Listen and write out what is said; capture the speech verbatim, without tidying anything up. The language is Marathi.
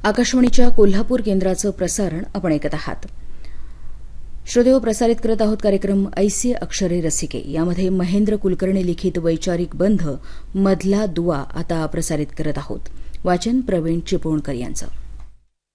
आकाशवाणीच्या कोल्हापूर केंद्राचं प्रसारण आपण ऐकत आहात. श्रोतेहो, प्रसारित करत आहोत कार्यक्रम ऐसे अक्षरे रसिके. यामध्ये महेंद्र कुलकर्णी लिखित वैचारिक बंध मधला दुवा आता प्रसारित करत आहोत. वाचन प्रवीण चिपळूणकर यांचं.